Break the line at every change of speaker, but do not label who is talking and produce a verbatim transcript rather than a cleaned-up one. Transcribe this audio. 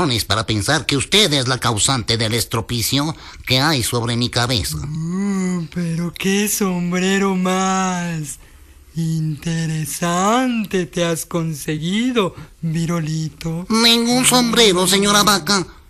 razones para pensar que usted es la causante del estropicio que hay sobre mi cabeza.
Uh, pero qué sombrero más interesante te has conseguido, Virolito.
Ningún sombrero, señora Vaca.